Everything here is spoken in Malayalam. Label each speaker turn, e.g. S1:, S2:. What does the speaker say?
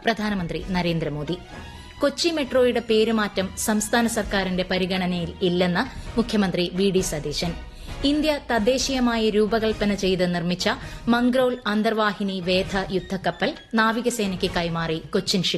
S1: പ്രധാനമന്ത്രി നരേന്ദ്രമോദി. കൊച്ചി മെട്രോയുടെ പേരുമാറ്റം സംസ്ഥാന സർക്കാരിന്റെ പരിഗണനയിൽ ഇല്ലെന്ന് മുഖ്യമന്ത്രി വി ഡി സതീശൻ. ഇന്ത്യ തദ്ദേശീയമായി രൂപകൽപ്പന ചെയ്ത് നിർമ്മിച്ച മംഗ്രോൾ അന്തർവാഹിനി വേധ യുദ്ധക്കപ്പൽ നാവികസേനയ്ക്ക് കൈമാറി കൊച്ചിൻ